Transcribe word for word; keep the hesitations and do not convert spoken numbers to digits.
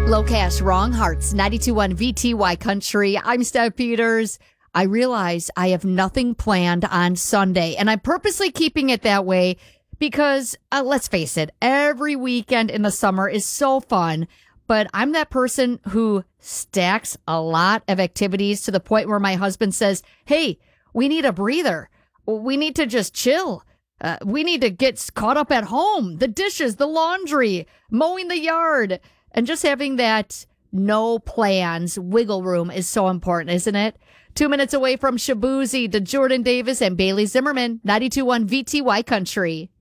Low Cash, Wrong Hearts, ninety-two point one V T Y Country. I'm Steph Peters. I realize I have nothing planned on Sunday, and I'm purposely keeping it that way because, uh, let's face it, every weekend in the summer is so fun, but I'm that person who stacks a lot of activities to the point where my husband says, hey, we need a breather. We need to just chill. Uh, we need to get caught up at home. The dishes, the laundry, mowing the yard. And just having that no plans wiggle room is so important, isn't it? Two minutes away from Shabuzi to Jordan Davis and Bailey Zimmerman, ninety-two point one V T Y Country.